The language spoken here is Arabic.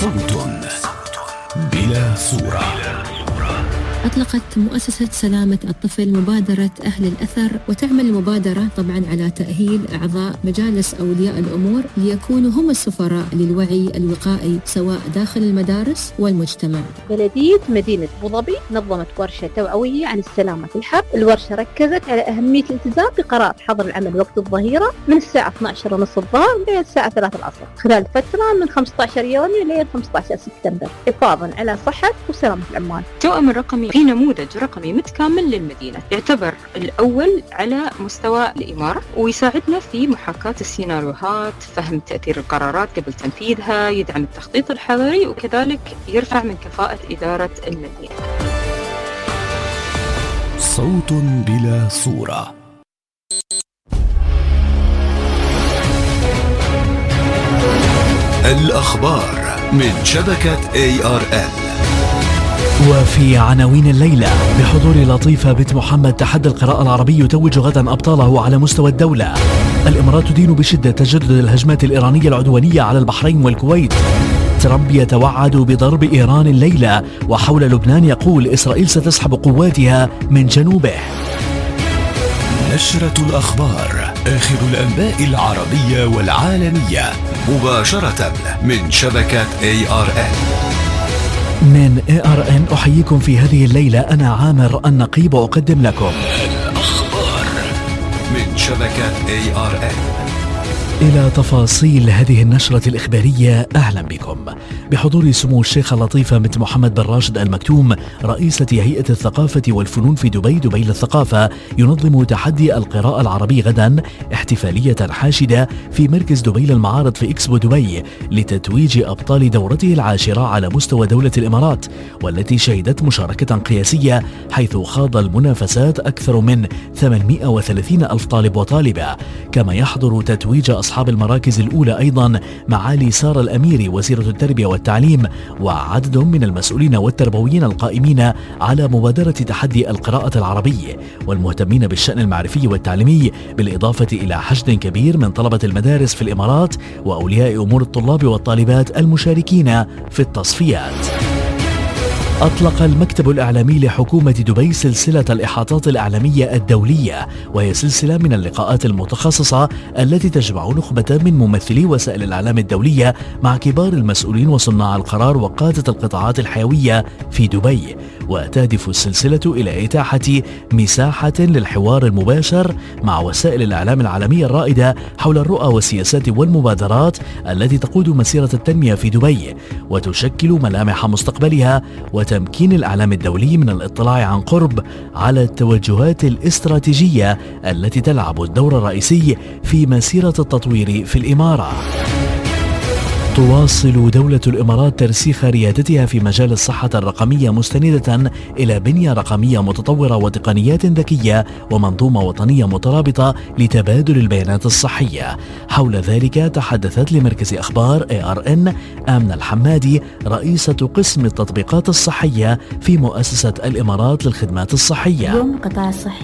صوت بلا صورة. أطلقت مؤسسة سلامة الطفل مبادرة أهل الأثر، وتعمل المبادرة طبعاً على تأهيل أعضاء مجالس أولياء الأمور ليكونوا هم السفراء للوعي الوقائي سواء داخل المدارس والمجتمع. بلدية مدينة أبو ظبي نظمت ورشة توعوية عن السلامة في الحرب. الورشة ركزت على أهمية الالتزام بقرار حظر العمل وقت الظهيرة من الساعة 12:30 الظهر إلى الساعة 3 العصر خلال فترة من 15 يونيو إلى 15 سبتمبر، حفاظاً على صحة وسلامة العمال. التوأم الرقمي في نموذج رقمي متكامل للمدينة، يعتبر الأول على مستوى الإمارة، ويساعدنا في محاكاة السيناريوهات، فهم تأثير القرارات قبل تنفيذها، يدعم التخطيط الحضري، وكذلك يرفع من كفاءة إدارة المدينة. صوت بلا صورة. الأخبار من شبكة ARN. وفي عناوين الليلة: بحضور لطيفة بنت محمد، تحدي القراءة العربي يتوج غدا أبطاله على مستوى الدولة. الإمارات تدين بشدة تجدد الهجمات الإيرانية العدوانية على البحرين والكويت. ترامب يتوعد بضرب إيران الليلة. وحول لبنان يقول إسرائيل ستسحب قواتها من جنوبه. نشرة الأخبار، آخر الأنباء العربية والعالمية، مباشرة من شبكة ARN. من ARN أحييكم في هذه الليلة، أنا عامر النقيب، وأقدم لكم الأخبار من شبكة ARN. إلى تفاصيل هذه النشرة الإخبارية، أهلا بكم. بحضور سمو الشيخة لطيفة بنت محمد بن راشد المكتوم، رئيسة هيئة الثقافة والفنون في دبي للثقافة، ينظم تحدي القراءة العربي غدا احتفالية حاشدة في مركز دبي للمعارض في إكسبو دبي لتتويج أبطال دورته العاشرة على مستوى دولة الإمارات، والتي شهدت مشاركة قياسية حيث خاض المنافسات أكثر من 830 ألف طالب وطالبة. كما يحضر تتويج أصحاب المراكز الأولى أيضا معالي سارة الأميري وزيرة التربية والتعليم، وعدد من المسؤولين والتربويين القائمين على مبادرة تحدي القراءة العربي والمهتمين بالشأن المعرفي والتعليمي، بالإضافة إلى حشد كبير من طلبة المدارس في الإمارات وأولياء أمور الطلاب والطالبات المشاركين في التصفيات. أطلق المكتب الإعلامي لحكومة دبي سلسلة الإحاطات الإعلامية الدولية، وهي سلسلة من اللقاءات المتخصصة التي تجمع نخبة من ممثلي وسائل الإعلام الدولية مع كبار المسؤولين وصناع القرار وقادة القطاعات الحيوية في دبي. وتهدف السلسلة إلى إتاحة مساحة للحوار المباشر مع وسائل الإعلام العالمية الرائدة حول الرؤى والسياسات والمبادرات التي تقود مسيرة التنمية في دبي، وتشكل ملامح مستقبلها، وتمكين الإعلام الدولي من الاطلاع عن قرب على التوجهات الاستراتيجية التي تلعب الدور الرئيسي في مسيرة التطوير في الإمارة. تواصل دولة الإمارات ترسيخ ريادتها في مجال الصحة الرقمية، مستندة إلى بنية رقمية متطورة وتقنيات ذكية ومنظومة وطنية مترابطة لتبادل البيانات الصحية. حول ذلك تحدثت لمركز أخبار ARN آمنة الحمادي، رئيسة قسم التطبيقات الصحية في مؤسسة الإمارات للخدمات الصحية. اليوم القطاع الصحي